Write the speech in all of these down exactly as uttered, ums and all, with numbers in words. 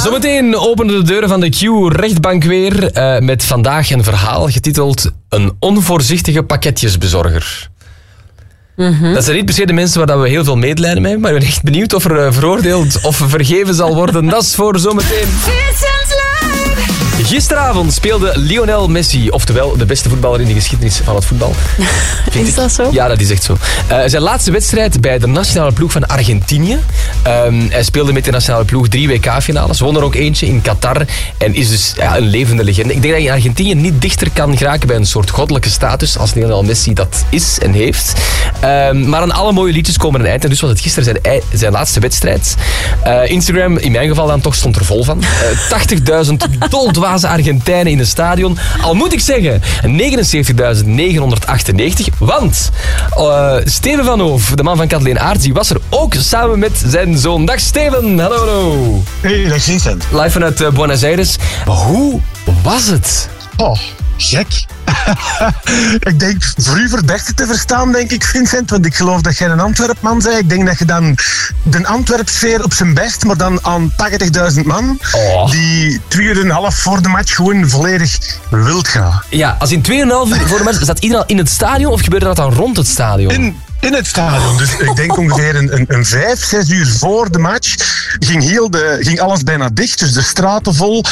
Zometeen openen de deuren van de Q-rechtbank weer uh, met vandaag een verhaal getiteld Een onvoorzichtige pakketjesbezorger. Mm-hmm. Dat zijn niet per se de mensen waar we heel veel medelijden mee hebben, maar ik ben echt benieuwd of er uh, veroordeeld of vergeven zal worden. Dat is voor zometeen. Gisteravond speelde Lionel Messi, oftewel de beste voetballer in de geschiedenis van het voetbal. Is ik. dat zo? Ja, dat is echt zo. Uh, zijn laatste wedstrijd bij de nationale ploeg van Argentinië. Um, hij speelde met de nationale ploeg drie W K-finales, won er ook eentje in Qatar en is dus ja, een levende legende. Ik denk dat je in Argentinië niet dichter kan geraken bij een soort goddelijke status als Lionel Messi dat is en heeft. Um, maar aan alle mooie liedjes komen een eind en dus was het gisteren zijn, zijn laatste wedstrijd. Uh, Instagram, in mijn geval dan toch, stond er vol van. Uh, tachtigduizend doldwaze Argentijnen in een stadion. Al moet ik zeggen, negenenzeventigduizend negenhonderdachtennegentig. Want uh, Steven van Hoof, de man van Kathleen Aerts, die was er ook samen met zijn zoon. Dag Steven, hallo hallo. Hey, dag Vincent. Live vanuit uh, Buenos Aires. Hoe was het? Oh, gek. Ik denk, voor u verdachte te verstaan, denk ik, Vincent. Want ik geloof dat jij een Antwerpman zei. Ik denk dat je dan de Antwerpsfeer op zijn best, maar dan aan tachtigduizend man, oh. die twee uur en een half voor de match gewoon volledig wild gaan. Ja, als in twee uur en een half uur voor de match, zat iedereen al in het stadion of gebeurde dat dan rond het stadion? In In het stadion. Dus ik denk ongeveer een, een, een vijf, zes uur voor de match ging, heel de, ging alles bijna dicht. Dus de straten vol.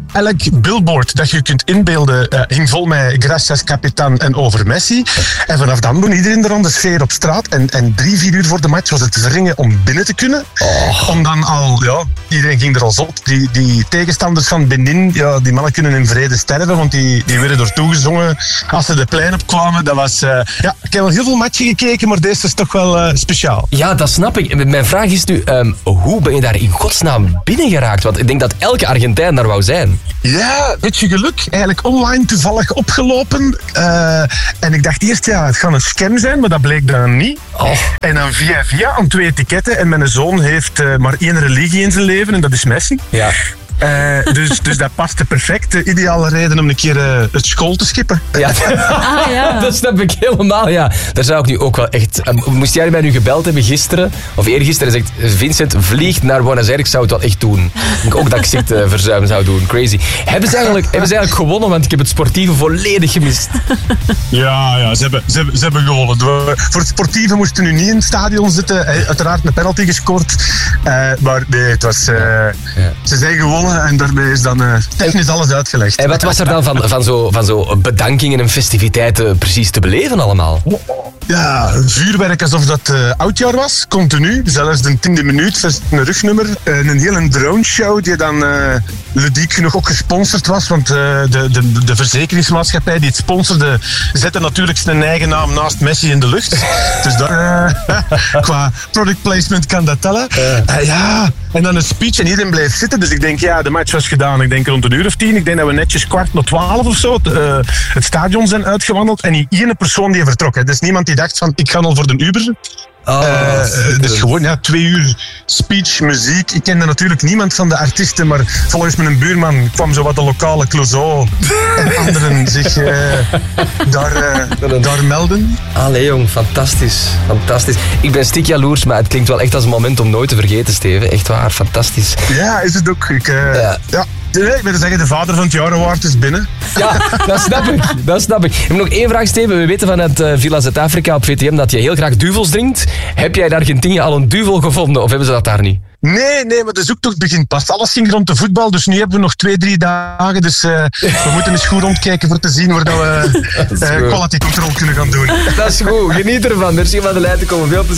Elk billboard dat je kunt inbeelden uh, hing vol met Gracias Capitan en over Messi. En vanaf dan begon iedereen er aan de sfeer op straat. En, en drie, vier uur voor de match was het wringen om binnen te kunnen. Oh. Om dan al, ja, iedereen ging er al op. Die, die tegenstanders van Benin, ja, die mannen kunnen in vrede sterven, want die, die werden er toegezongen als ze de plein opkwamen. Dat was, uh, ja, ik heb al heel veel matchen gekeken, maar deze is toch wel uh, speciaal. Ja, dat snap ik. Mijn vraag is nu, um, hoe ben je daar in godsnaam binnengeraakt? Want ik denk dat elke Argentijn daar wou zijn. Ja, beetje geluk. Eigenlijk online toevallig opgelopen. Uh, en ik dacht eerst, ja, het gaat een scam zijn, maar dat bleek dan niet. Oh. En dan via via aan twee etiketten. En mijn zoon heeft uh, maar één religie in zijn leven en dat is Messi. Ja. Uh, dus, dus dat paste perfect. De ideale reden om een keer uh, het school te skippen. Ja. Ah, ja. Dat snap ik helemaal, ja. Daar zou ik nu ook wel echt... Uh, moest jij mij nu gebeld hebben gisteren, of eergisteren, en zegt Vincent, vliegt naar Buenos Aires, ik zou het wel echt doen. Ik denk ook dat ik zichtverzuim zou doen. Crazy. Hebben ze, eigenlijk, hebben ze eigenlijk gewonnen, want ik heb het sportieve volledig gemist. Ja, ja ze, hebben, ze, hebben, ze hebben gewonnen. Voor het sportieve moesten nu niet in het stadion zitten. Uiteraard een penalty gescoord. Uh, maar nee, het was... Uh, ja. Ze zijn gewonnen. En daarmee is dan uh, technisch alles uitgelegd. En wat was er dan van, van, zo, van zo bedankingen en festiviteiten precies te beleven allemaal? Ja, vuurwerk alsof dat uh, oudjaar was, continu. Zelfs de tiende minuut, een rugnummer. Uh, een hele drone show die dan uh, ludiek genoeg ook gesponsord was. Want uh, de, de, de verzekeringsmaatschappij die het sponsorde, zette natuurlijk zijn eigen naam naast Messi in de lucht. Dus dat, uh, qua product placement kan dat tellen. Uh, ja, en dan een speech en iedereen bleef zitten. Dus ik denk, ja, de match was gedaan. Ik denk rond een uur of tien. Ik denk dat we netjes kwart na twaalf of zo het, uh, het stadion zijn uitgewandeld. En die ene persoon die vertrok. Hè. Dus niemand die dacht van, ik ga al voor de Uber. Oh, uh, dus gewoon ja, twee uur speech, muziek. Ik kende natuurlijk niemand van de artiesten, maar volgens mijn buurman kwam zo wat de lokale Clouseau en anderen zich uh, daar, uh, daar melden. Allee jong, fantastisch, fantastisch. Ik ben stik jaloers, maar het klinkt wel echt als een moment om nooit te vergeten, Steven. Echt waar, fantastisch. Ja, is het ook. Ik, uh, ja. ja. Nee, ik wil zeggen, de vader van het jaar award is binnen. Ja, dat snap ik. Dat snap ik. Ik heb nog één vraag, Steven. We weten vanuit uh, Villa Zuid-Afrika op V T M dat je heel graag duvels drinkt. Heb jij in Argentinië al een duvel gevonden of hebben ze dat daar niet? Nee, nee, maar de zoektocht begint pas. Alles ging rond de voetbal, dus nu hebben we nog twee, drie dagen. Dus uh, we moeten eens goed rondkijken voor te zien waar dat we uh, quality control kunnen gaan doen. Dat is goed. Geniet ervan. Merci om aan de lijn te komen. Veel plezier.